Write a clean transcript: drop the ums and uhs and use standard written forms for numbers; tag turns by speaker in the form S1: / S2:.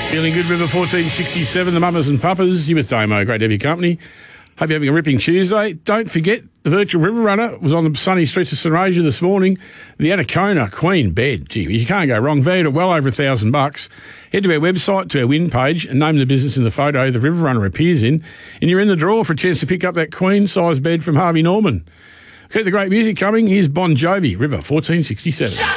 S1: Feeling good, River 1467, the Mamas and Papas. You with Damo, great to have your company. Hope you're having a ripping Tuesday. Don't forget, the virtual River Runner was on the sunny streets of St Asia this morning. The Anaconda Queen bed. Gee, you can't go wrong. Valued at well over $1,000. Head to our website, to our win page, and name the business in the photo the River Runner appears in, and you're in the draw for a chance to pick up that queen-size bed from Harvey Norman. Keep the great music coming. Here's Bon Jovi, River 1467.